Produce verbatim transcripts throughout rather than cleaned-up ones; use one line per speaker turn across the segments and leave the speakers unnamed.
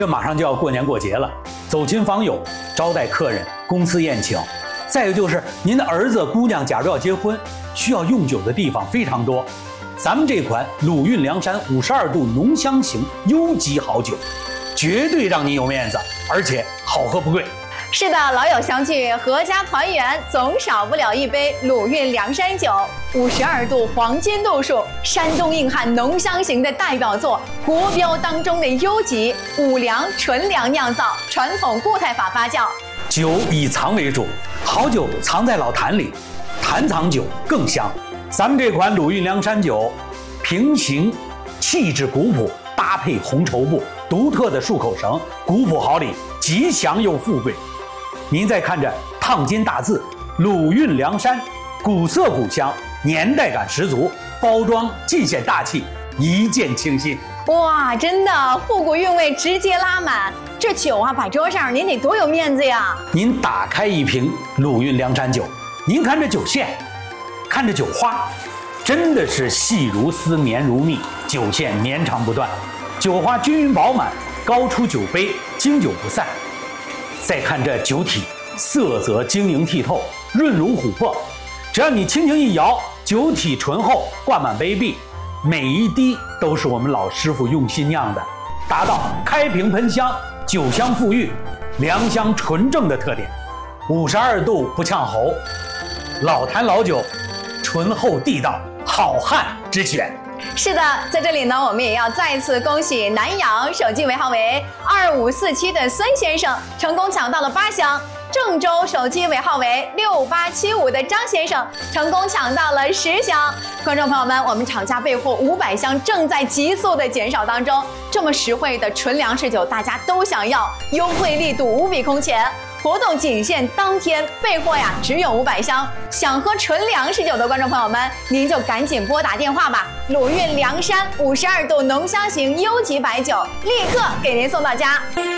这马上就要过年过节了，走亲访友、招待客人、公司宴请，再有就是您的儿子、姑娘假如要结婚，需要用酒的地方非常多。咱们这款鲁韵梁山五十二度浓香型优级好酒，绝对让您有面子，而且好喝不贵。
是的，老友相聚，阖家团圆，总少不了一杯鲁韵梁山酒。五十二度黄金度数，山东硬汉浓香型的代表作，国标当中的优级，五粮纯粮酿造，传统固态法发酵。
酒以藏为主，好酒藏在老坛里，坛藏酒更香。咱们这款鲁韵梁山酒，平形气质古朴，搭配红绸布，独特的漱口绳，古朴好礼，吉祥又富贵。您再看着烫金大字鲁韵梁山，古色古香，年代感十足，包装尽显大气，一见倾心。
哇，真的复古韵味直接拉满，这酒啊摆桌上您得多有面子呀。
您打开一瓶鲁韵梁山酒，您看这酒线，看这酒花，真的是细如丝绵如蜜，酒线绵长不断，酒花均匀饱满，高出酒杯，经久不散。再看这酒体，色泽晶莹剔透，润如琥珀，只要你轻轻一摇，酒体醇厚，灌满杯壁，每一滴都是我们老师傅用心酿的，达到开瓶喷香，酒香馥郁，良香纯正的特点。五十二度不呛喉，老坛老酒，醇厚地道，好汉之选。
是的，在这里呢，我们也要再次恭喜南阳手机尾号为二五四七的孙先生成功抢到了八箱，郑州手机尾号为六八七五的张先生成功抢到了十箱。观众朋友们，我们厂家备货五百箱正在急速的减少当中，这么实惠的纯粮食酒大家都想要，优惠力度无比空前。活动仅限当天，备货呀只有五百箱。想喝纯粮食酒的观众朋友们，您就赶紧拨打电话吧。鲁韵梁山五十二度浓香型优级白酒，立刻给您送到家。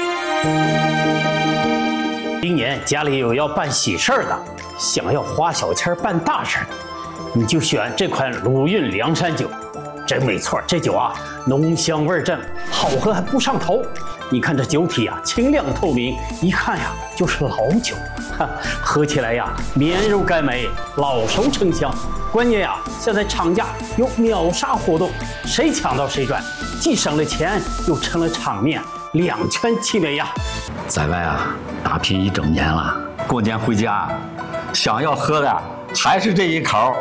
今年家里有要办喜事儿的，想要花小钱办大事儿，你就选这款鲁韵梁山酒。真没错，这酒啊浓香味正，好喝还不上头。你看这酒体啊，清亮透明，一看呀就是老酒，哈，喝起来呀绵柔甘美，老熟成香。关键呀，现在厂家有秒杀活动，谁抢到谁赚，既省了钱，又成了场面，两全其美呀。
在外啊打拼一整年了，过年回家，想要喝的还是这一口。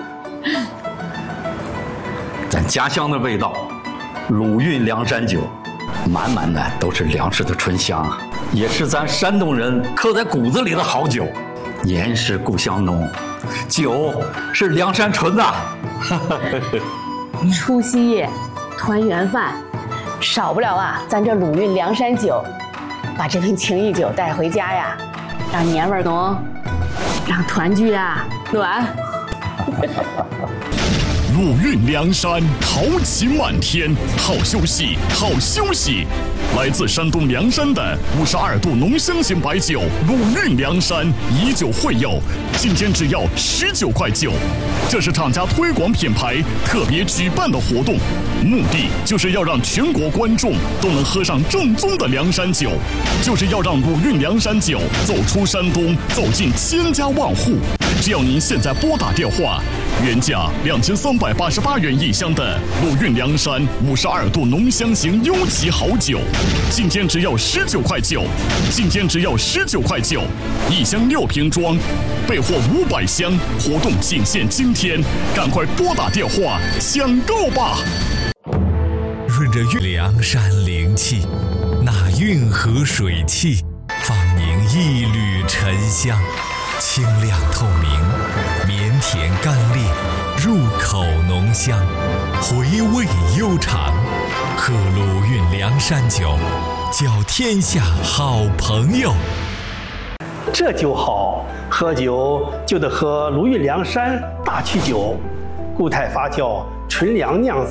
咱家乡的味道，鲁韵梁山酒，满满的都是粮食的醇香啊，也是咱山东人刻在骨子里的好酒。年是故乡浓，酒是梁山醇呐。
除夕夜，团圆饭，少不了啊咱这鲁韵梁山酒。把这瓶情谊酒带回家呀，让年味浓，让团聚啊暖。
鲁韵梁山，豪气漫天，好休息，好休息！来自山东凉山的五十二度浓香型白酒鲁韵梁山，以酒会友，今天只要十九块九。这是厂家推广品牌特别举办的活动，目的就是要让全国观众都能喝上正宗的凉山酒，就是要让鲁韵梁山酒走出山东，走进千家万户。只要您现在拨打电话，原价两千三百八十八元一箱的鲁韵梁山五十二度浓香型优级好酒，今天只要十九块九，今天只要十九块九，一箱六瓶装，备货五百箱，活动仅限今天，赶快拨打电话抢购吧！
润着梁山灵气，那运河水汽，放凝一缕沉香。清亮透明，绵甜甘冽，入口浓香，回味悠长。喝鲁韵梁山酒，交天下好朋友。
这酒好，喝酒就得喝鲁韵梁山大曲酒，固态发酵，纯粮酿造。